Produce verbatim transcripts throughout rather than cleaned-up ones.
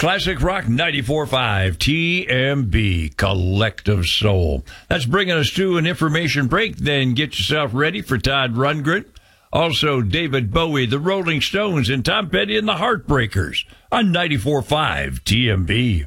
Classic Rock ninety-four point five, T M B, Collective Soul. That's bringing us to an information break. Then get yourself ready for Todd Rundgren. Also, David Bowie, the Rolling Stones, and Tom Petty and the Heartbreakers on ninety-four point five, T M B.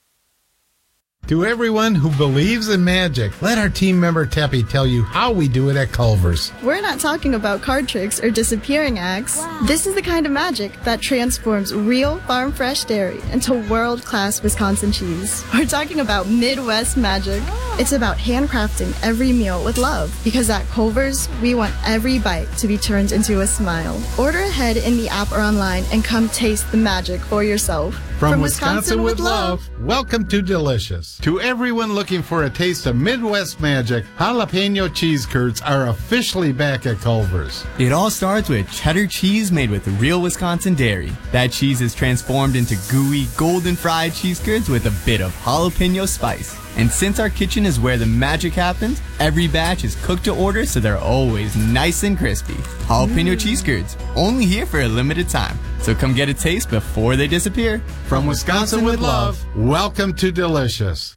To everyone who believes in magic, let our team member Teppy tell you how we do it at Culver's. We're not talking about card tricks or disappearing acts. Wow. This is the kind of magic that transforms real farm-fresh dairy into world-class Wisconsin cheese. We're talking about Midwest magic. Oh. It's about handcrafting every meal with love, because at Culver's, we want every bite to be turned into a smile. Order ahead in the app or online and come taste the magic for yourself. From, From Wisconsin, Wisconsin with love, welcome to Delicious. To everyone looking for a taste of Midwest magic, jalapeno cheese curds are officially back at Culver's. It all starts with cheddar cheese made with real Wisconsin dairy. That cheese is transformed into gooey, golden fried cheese curds with a bit of jalapeno spice. And since our kitchen is where the magic happens, every batch is cooked to order so they're always nice and crispy. Jalapeno mm. cheese curds, only here for a limited time. So come get a taste before they disappear. From Wisconsin with love, welcome to Delicious.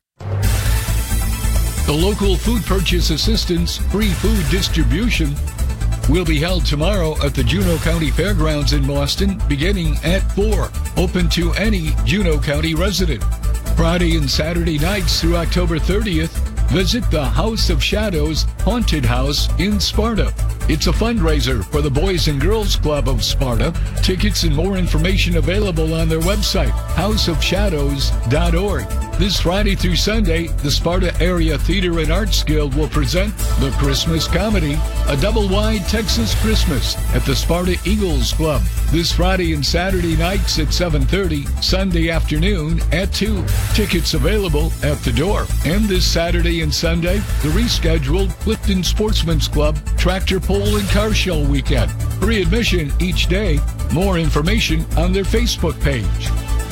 The local food purchase assistance free food distribution will be held tomorrow at the Juneau County Fairgrounds in Boston, beginning at four. Open to any Juneau County resident. Friday and Saturday nights through October thirtieth, visit the House of Shadows Haunted House in Sparta. It's a fundraiser for the Boys and Girls Club of Sparta. Tickets and more information available on their website, house of shadows dot org. This Friday through Sunday, the Sparta Area Theater and Arts Guild will present The Christmas Comedy, a double-wide Texas Christmas at the Sparta Eagles Club. This Friday and Saturday nights at seven thirty, Sunday afternoon at two. Tickets available at the door. And this Saturday and Sunday, the rescheduled Clifton Sportsman's Club Tractor Pull and Car Show weekend. Free admission each day. More information on their Facebook page.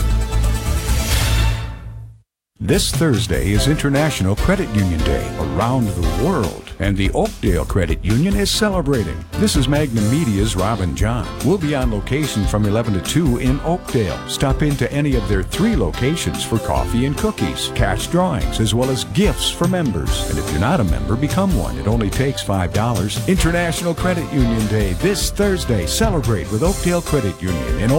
This Thursday is International Credit Union Day around the world, and the Oakdale Credit Union is celebrating. This is Magnum Media's Robin John. We'll be on location from eleven to two in Oakdale. Stop into any of their three locations for coffee and cookies, cash drawings, as well as gifts for members. And if you're not a member, become one. It only takes five dollars. International Credit Union Day this Thursday. Celebrate with Oakdale Credit Union in